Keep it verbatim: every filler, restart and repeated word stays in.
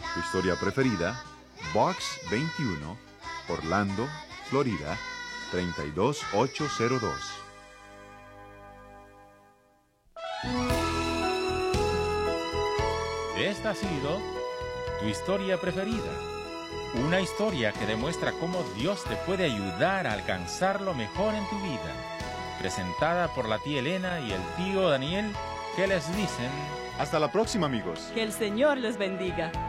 Tu historia preferida, Box veintiuno, Orlando, Florida, treinta y dos mil ochocientos dos. Esta ha sido tu historia preferida. Una historia que demuestra cómo Dios te puede ayudar a alcanzar lo mejor en tu vida. Presentada por la tía Elena y el tío Daniel, que les dicen... Hasta la próxima, amigos. Que el Señor les bendiga.